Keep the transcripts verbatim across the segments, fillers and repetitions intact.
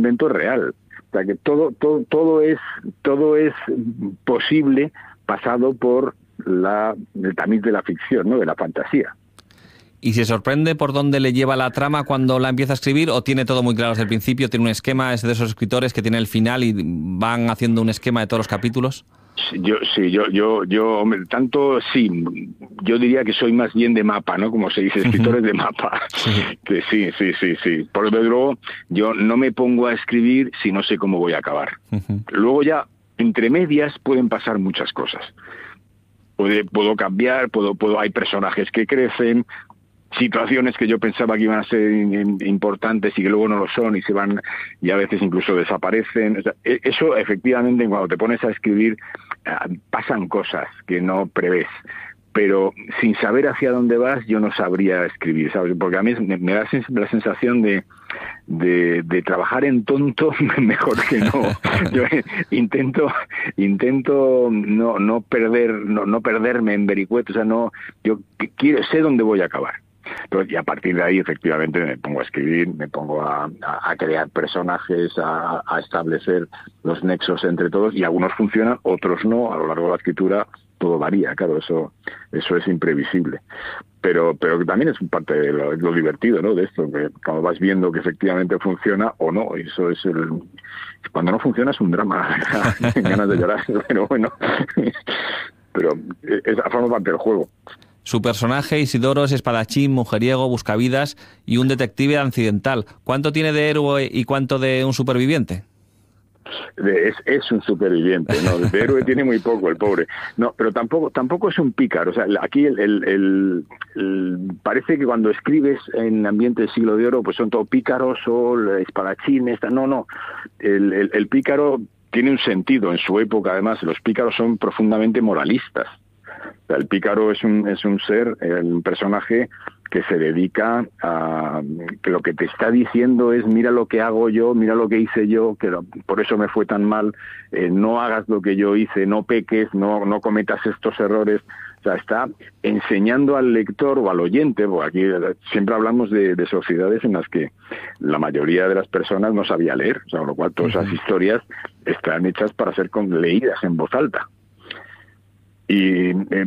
invento es real. O sea que todo, todo, todo es, todo es posible pasado por la, el tamiz de la ficción, ¿no? De la fantasía. ¿Y se sorprende por dónde le lleva la trama cuando la empieza a escribir, o tiene todo muy claro desde el principio, tiene un esquema, es de esos escritores que tiene el final y van haciendo un esquema de todos los capítulos? Yo sí, yo, yo, yo, hombre, tanto sí, yo diría que soy más bien de mapa, ¿no? Como se dice, escritores de mapa. Sí. Que sí, sí, sí, sí. Por luego, yo no me pongo a escribir si no sé cómo voy a acabar. Uh-huh. Luego ya, entre medias, pueden pasar muchas cosas. Puede, puedo cambiar, puedo, puedo, hay personajes que crecen, situaciones que yo pensaba que iban a ser importantes y que luego no lo son y se van y a veces incluso desaparecen. O sea, eso efectivamente cuando te pones a escribir pasan cosas que no prevés, pero sin saber hacia dónde vas yo no sabría escribir, ¿sabes? Porque a mí me, me da la sensación de, de, de trabajar en tonto mejor que no. Yo intento intento no no perder no no perderme en vericuetos, o sea, no, yo quiero sé dónde voy a acabar. Entonces, y a partir de ahí, efectivamente, me pongo a escribir, me pongo a, a, a crear personajes, a, a establecer los nexos entre todos, y algunos funcionan, otros no. A lo largo de la escritura todo varía, claro, eso eso es imprevisible. Pero pero también es parte de lo, lo divertido, ¿no? De esto, que cuando vas viendo que efectivamente funciona o no, eso es el... Cuando no funciona es un drama, ganas de llorar, pero bueno, pero esa forma parte del juego. Su personaje, Isidoro, es espadachín, mujeriego, buscavidas y un detective accidental. ¿Cuánto tiene de héroe y cuánto de un superviviente? Es, es un superviviente, ¿no? De héroe tiene muy poco, el pobre. No, pero tampoco tampoco es un pícaro. O sea, aquí el, el, el, el parece que cuando escribes en ambiente del siglo de oro, pues son todo pícaros o espadachines. No, no. El, el, el pícaro tiene un sentido en su época. Además, los pícaros son profundamente moralistas. O sea, el pícaro es un es un ser, un personaje que se dedica a que lo que te está diciendo es mira lo que hago yo, mira lo que hice yo, que lo, por eso me fue tan mal, eh, no hagas lo que yo hice, no peques, no no cometas estos errores. O sea, está enseñando al lector o al oyente, porque aquí siempre hablamos de, de sociedades en las que la mayoría de las personas no sabía leer, o sea, con lo cual todas esas historias están hechas para ser con, leídas en voz alta. Y eh,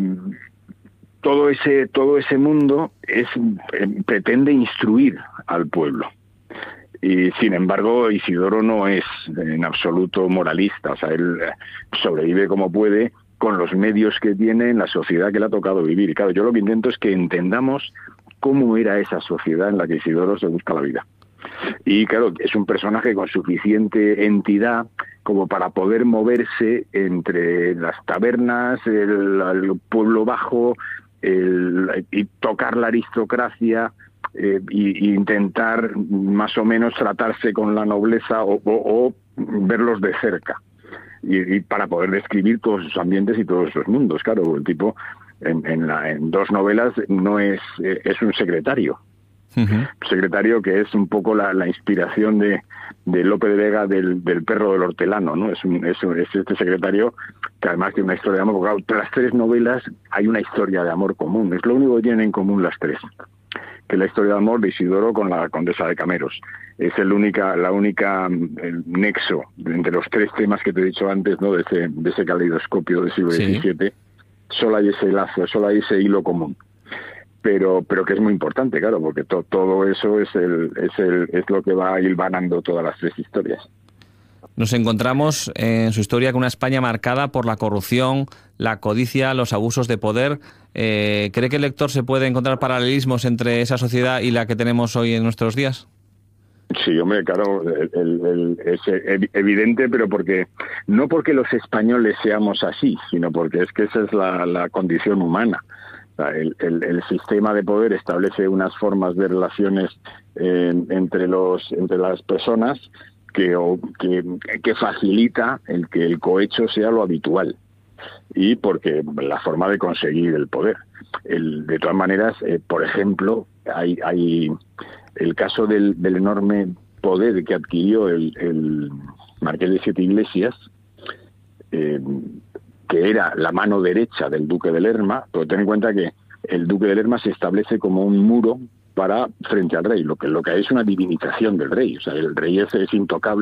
todo ese todo ese mundo es eh, pretende instruir al pueblo. Y sin embargo, Isidoro no es en absoluto moralista, o sea, él sobrevive como puede con los medios que tiene en la sociedad que le ha tocado vivir. Y claro, yo lo que intento es que entendamos cómo era esa sociedad en la que Isidoro se busca la vida. Y claro, es un personaje con suficiente entidad como para poder moverse entre las tabernas, el, el pueblo bajo, el, y tocar la aristocracia, eh, y, y intentar más o menos tratarse con la nobleza o, o, o verlos de cerca. Y, y para poder describir todos sus ambientes y todos sus mundos. Claro, el tipo en, en, la, en dos novelas no es, eh, es un secretario. Uh-huh. Secretario que es un poco la, la inspiración de, de Lope de Vega del, del perro del hortelano, ¿no? Es, un, es, un, es este secretario que además tiene una historia de amor, porque claro, las tres novelas hay una historia de amor común, es lo único que tienen en común las tres, que es la historia de amor de Isidoro con la condesa de Cameros. Es el única, la única el nexo entre los tres temas que te he dicho antes, ¿no? De ese, de ese caleidoscopio del siglo diecisiete, sí. Solo hay ese lazo, solo hay ese hilo común. Pero, pero que es muy importante, claro, porque to, todo eso es el, es el, es lo que va hilvanando todas las tres historias. Nos encontramos en su historia con una España marcada por la corrupción, la codicia, los abusos de poder. Eh, ¿Cree que el lector se puede encontrar paralelismos entre esa sociedad y la que tenemos hoy en nuestros días? Sí, hombre, claro, el, el, el, es evidente, pero porque no porque los españoles seamos así, sino porque es que esa es la, la condición humana. El, el, el sistema de poder establece unas formas de relaciones eh, entre los entre las personas que, o, que que facilita el que el cohecho sea lo habitual, y porque la forma de conseguir el poder. El, de todas maneras, eh, por ejemplo, hay hay el caso del, del enorme poder que adquirió el, el Marqués de Siete Iglesias, eh, que era la mano derecha del duque de Lerma, pero ten en cuenta que el duque de Lerma se establece como un muro para frente al rey, lo que lo que hay es una divinización del rey, o sea, el rey es, es intocable.